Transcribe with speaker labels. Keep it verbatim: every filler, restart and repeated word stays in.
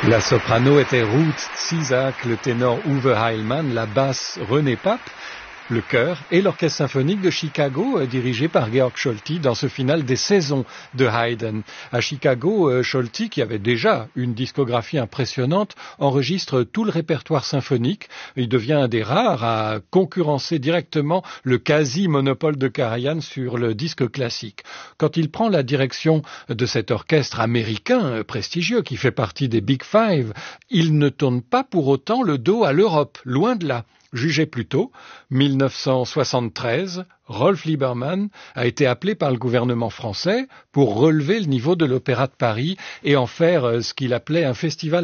Speaker 1: La soprano était Ruth Zizak, le ténor Uwe Heilmann, la basse René Pape, le chœur et l'orchestre symphonique de Chicago, euh, dirigé par Georg Scholti dans ce final des saisons de Haydn. À Chicago, euh, Scholti, qui avait déjà une discographie impressionnante, enregistre tout le répertoire symphonique. Il devient un des rares à concurrencer directement le quasi-monopole de Karajan sur le disque classique. Quand il prend la direction de cet orchestre américain euh, prestigieux qui fait partie des Big Five, il ne tourne pas pour autant le dos à l'Europe, loin de là. Jugez plutôt, mille neuf cent soixante-treize, Rolf Liebermann a été appelé par le gouvernement français pour relever le niveau de l'Opéra de Paris et en faire ce qu'il appelait un festival